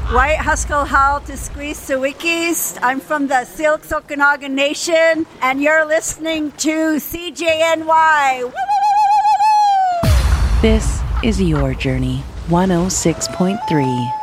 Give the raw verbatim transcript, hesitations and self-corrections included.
White Haskell Howl to Squeeze Sawikis. I'm from the Silks Okanagan Nation, and you're listening to C J N Y. This is Your Journey, one oh six point three.